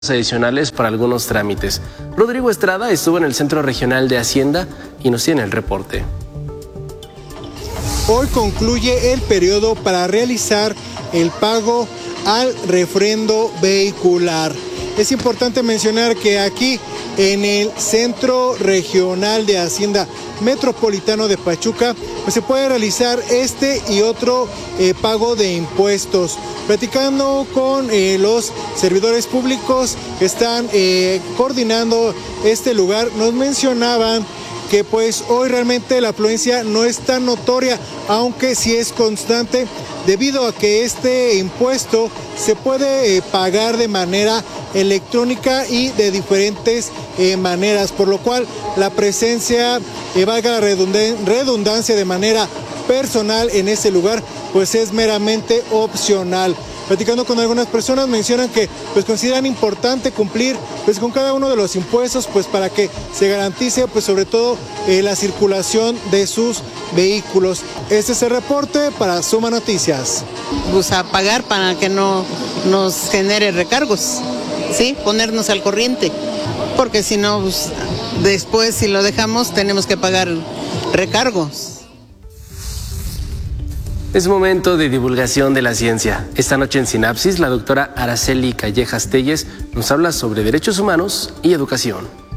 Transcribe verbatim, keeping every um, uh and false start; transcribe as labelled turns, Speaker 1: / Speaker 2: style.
Speaker 1: adicionales para algunos trámites. Rodrigo Estrada estuvo en el Centro Regional de Hacienda y nos tiene el reporte.
Speaker 2: Hoy concluye el periodo para realizar el pago al refrendo vehicular. Es importante mencionar que aquí en el Centro Regional de Hacienda Metropolitano de Pachuca, pues se puede realizar este y otro eh, pago de impuestos. Platicando con eh, los servidores públicos que están eh, coordinando este lugar, nos mencionaban que pues hoy realmente la afluencia no es tan notoria, aunque sí es constante, debido a que este impuesto se puede eh, pagar de manera electrónica y de diferentes eh, maneras, por lo cual la presencia, eh, valga la redundancia, de manera personal en ese lugar, pues es meramente opcional. Platicando con algunas personas mencionan que pues consideran importante cumplir pues con cada uno de los impuestos, pues para que se garantice pues sobre todo eh, la circulación de sus vehículos. Este es el reporte para Suma Noticias.
Speaker 3: Pues a pagar para que no nos genere recargos, sí, ponernos al corriente, porque si no pues, después si lo dejamos tenemos que pagar recargos.
Speaker 1: Es momento de divulgación de la ciencia. Esta noche en Sinapsis, la doctora Araceli Callejas Telles nos habla sobre derechos humanos y educación.